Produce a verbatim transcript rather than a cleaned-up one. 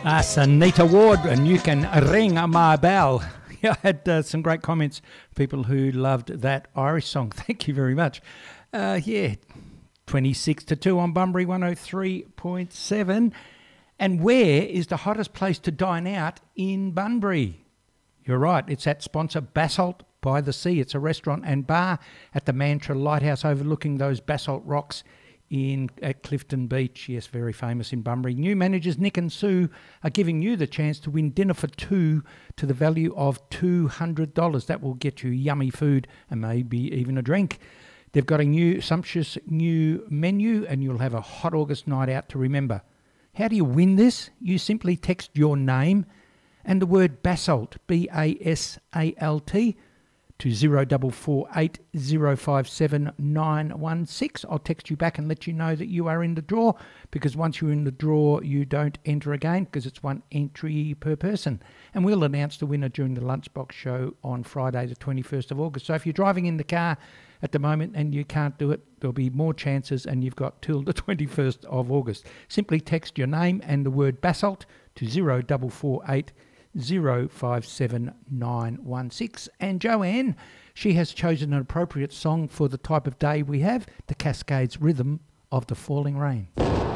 That's Anita Ward, and you can ring my bell. Yeah, I had uh, some great comments, people who loved that Irish song. Thank you very much. Uh, yeah, twenty-six to two on Bunbury one oh three point seven. And where is the hottest place to dine out in Bunbury? You're right, it's at sponsor Basalt by the Sea. It's a restaurant and bar at the Mantra Lighthouse overlooking those basalt rocks in at Clifton Beach. Yes, very famous in Bunbury. New managers Nick and Sue are giving you the chance to win dinner for two to the value of two hundred dollars. That will get you yummy food and maybe even a drink. They've got a new sumptuous new menu and you'll have a hot August night out to remember. How do you win this? You simply text your name and the word basalt, B A S A L T, to zero four four eight zero five seven nine one six. I'll text you back and let you know that you are in the draw, because once you're in the draw, you don't enter again because it's one entry per person. And we'll announce the winner during the Lunchbox show on Friday, the twenty-first of August. So if you're driving in the car at the moment and you can't do it, there'll be more chances and you've got till the twenty-first of August. Simply text your name and the word basalt to zero four four eight zero five seven nine one six. And Joanne, she has chosen an appropriate song for the type of day we have, the Cascades Rhythm of the Falling Rain.